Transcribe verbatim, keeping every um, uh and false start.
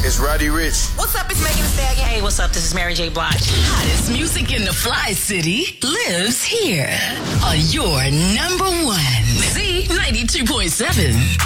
It's Roddy Ricch. What's up? It's Megan Thee Stallion. Hey, what's up? This is Mary J. Blige. Hottest music in the Fly City lives here on your number one Z ninety-two point seven.